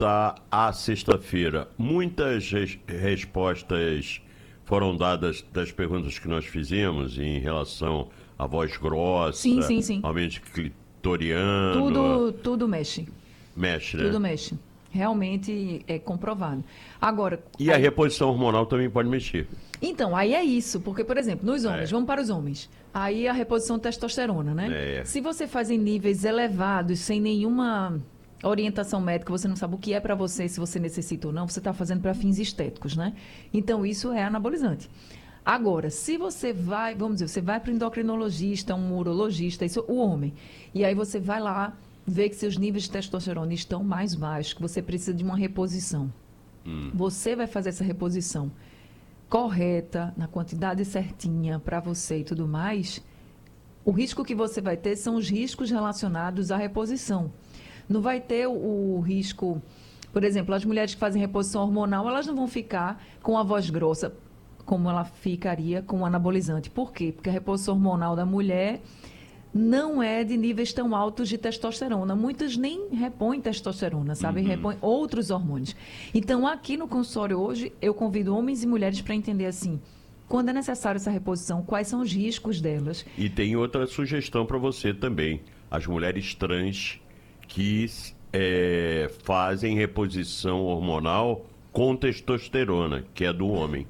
à sexta-feira. Muitas respostas foram dadas das perguntas que nós fizemos em relação à voz grossa, sim. aumento clitoriano. Tudo mexe. Mexe, né? Tudo mexe. Realmente é comprovado. Agora. E a reposição hormonal também pode mexer. Então, aí é isso, porque, por exemplo, nos homens, vamos para os homens. Aí a reposição de testosterona, né? Se você faz em níveis elevados, sem nenhuma orientação médica, você não sabe o que é para você, se você necessita ou não, você está fazendo para fins estéticos, né? Então, isso é anabolizante. Agora, se você vai, vamos dizer, você vai para o endocrinologista, um urologista, isso, o homem, e aí você vai lá ver que seus níveis de testosterona estão mais baixos, que você precisa de uma reposição. Você vai fazer essa reposição correta, na quantidade certinha para você e tudo mais, o risco que você vai ter são os riscos relacionados à reposição. Não vai ter o risco, por exemplo, as mulheres que fazem reposição hormonal, elas não vão ficar com a voz grossa como ela ficaria com o anabolizante. Por quê? Porque a reposição hormonal da mulher não é de níveis tão altos de testosterona. Muitas nem repõem testosterona, sabe? Repõem outros hormônios. Então, aqui no consultório hoje, eu convido homens e mulheres para entender assim, quando é necessário essa reposição, quais são os riscos delas. E tem outra sugestão para você também. As mulheres trans que fazem reposição hormonal com testosterona, que é do homem.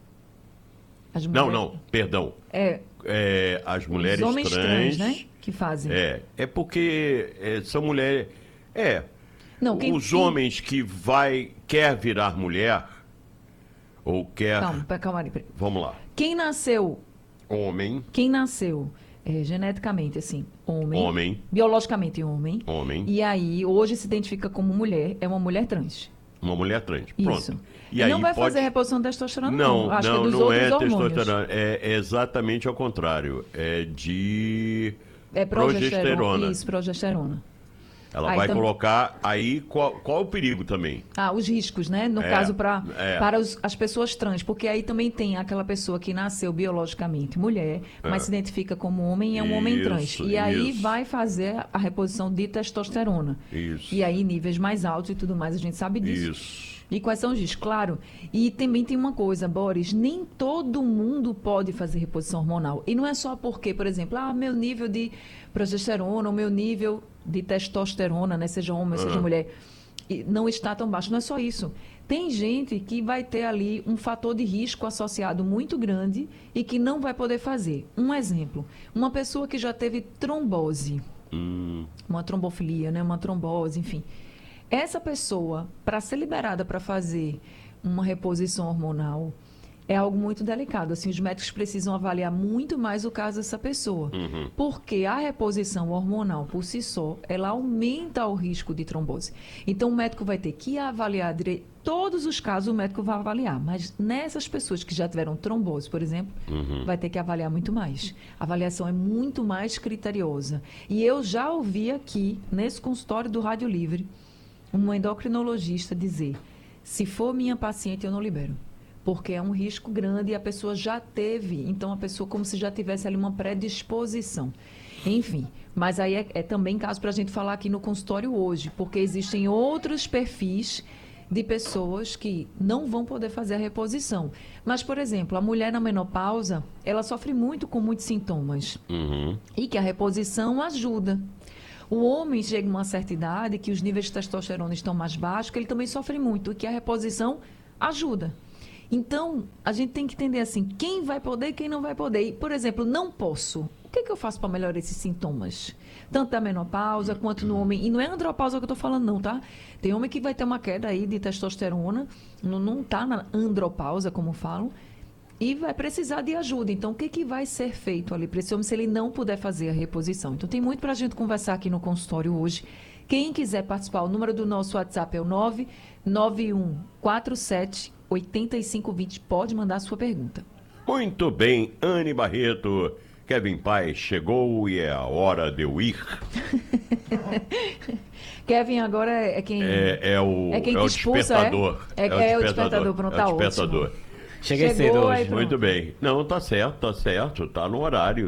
Não, perdão. As mulheres os homens trans, né? Que fazem. É porque são mulheres... Não, homens que quer virar mulher, ou quer... Calma aí. Vamos lá. Quem nasceu... Homem. Quem nasceu geneticamente, assim, homem. Biologicamente, homem. E aí, hoje se identifica como mulher, é uma mulher trans. Uma mulher trans, pronto. Isso. E aí não vai fazer reposição de testosterona, não. Acho que é dos outros hormônios. Testosterona. É exatamente ao contrário. É de progesterona. Isso, progesterona. Ela vai colocar aí qual o perigo também? Os riscos, né? No caso, para as pessoas trans. Porque aí também tem aquela pessoa que nasceu biologicamente mulher, mas se identifica como homem e é um homem trans. E aí vai fazer a reposição de testosterona. Isso. E aí níveis mais altos e tudo mais, a gente sabe disso. Isso. E quais são os riscos? Claro. E também tem uma coisa, Boris, nem todo mundo pode fazer reposição hormonal. E não é só porque, por exemplo, meu nível de progesterona, o meu nível de testosterona, né, seja homem, seja mulher, não está tão baixo. Não é só isso. Tem gente que vai ter ali um fator de risco associado muito grande e que não vai poder fazer. Um exemplo, uma pessoa que já teve trombose, uma trombofilia, né, uma trombose, enfim. Essa pessoa, para ser liberada para fazer uma reposição hormonal, é algo muito delicado. Assim, os médicos precisam avaliar muito mais o caso dessa pessoa. Porque a reposição hormonal, por si só, ela aumenta o risco de trombose. Então, o médico vai ter que avaliar direito. Todos os casos o médico vai avaliar. Mas nessas pessoas que já tiveram trombose, por exemplo, vai ter que avaliar muito mais. A avaliação é muito mais criteriosa. E eu já ouvi aqui, nesse consultório do Rádio Livre, um endocrinologista dizer, se for minha paciente, eu não libero. Porque é um risco grande e a pessoa já teve. Então, a pessoa como se já tivesse ali uma predisposição. Enfim, mas aí é também caso para a gente falar aqui no consultório hoje, porque existem outros perfis de pessoas que não vão poder fazer a reposição. Mas, por exemplo, a mulher na menopausa, ela sofre muito com muitos sintomas. E que a reposição ajuda. O homem chega a uma certa idade, que os níveis de testosterona estão mais baixos, que ele também sofre muito, e que a reposição ajuda. Então, a gente tem que entender assim, quem vai poder e quem não vai poder. E, por exemplo, não posso. O que eu faço para melhorar esses sintomas? Tanto da menopausa quanto no homem. E não é andropausa que eu estou falando, não, tá? Tem homem que vai ter uma queda aí de testosterona, não está na andropausa, como falam, e vai precisar de ajuda. Então, o que vai ser feito ali para esse homem se ele não puder fazer a reposição? Então, tem muito para a gente conversar aqui no consultório hoje. Quem quiser participar, o número do nosso WhatsApp é o 991478520. Pode mandar a sua pergunta. Muito bem, Anne Barreto. Kevin Paes chegou e é a hora de eu ir. Kevin agora é quem... É o despertador. É o despertador, pronto, tá ótimo. Cheguei cedo hoje. Muito bem. Não, tá certo. Tá no horário.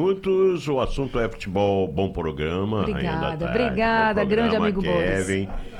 2h07. O assunto é futebol, bom programa. Obrigada, grande amigo Kevin. Boris.